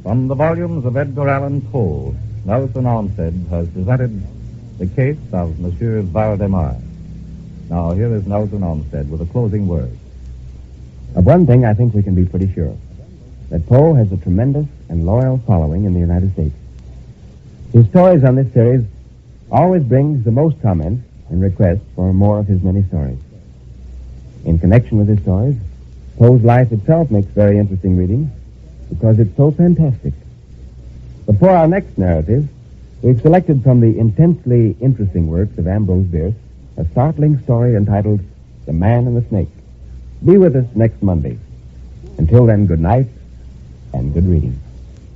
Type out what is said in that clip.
From the volumes of Edgar Allan Poe, Nelson Armstead has presented The Case of Monsieur Valdemar. Now, here is Nelson Armstead with a closing word. Of one thing I think we can be pretty sure, that Poe has a tremendous and loyal following in the United States. His stories on this series always brings the most comments and requests for more of his many stories. In connection with his stories, Poe's life itself makes very interesting reading because it's so fantastic. But for our next narrative, we've selected from the intensely interesting works of Ambrose Bierce a startling story entitled The Man and the Snake. Be with us next Monday. Until then, good night and good reading.